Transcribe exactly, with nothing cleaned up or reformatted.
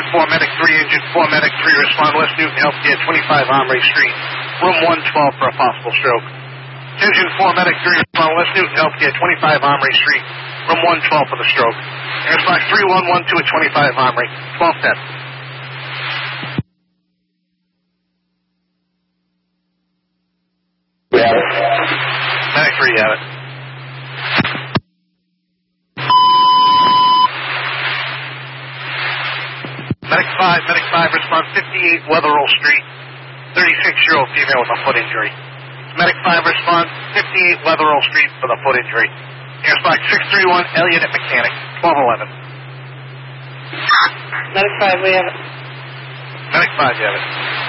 four, Medic three, Engine four, Medic three, respond West Newton, Healthcare, twenty-five Armory Street, room one twelve for a possible stroke. Engine four, Medic three, respond West Newton, Healthcare, twenty-five Armory Street, room one twelve for the stroke. Airspot three one one two at twenty-five Armory, twelve ten. Yeah. Medic three, you have it. Medic five, Medic five, respond fifty-eight Weatherall Street, thirty-six-year-old female with a foot injury. Medic five, respond fifty-eight Weatherall Street with a foot injury. Airspot six three one, Elliott at Mechanic, twelve eleven. Medic five, we have it. Medic five, you have it.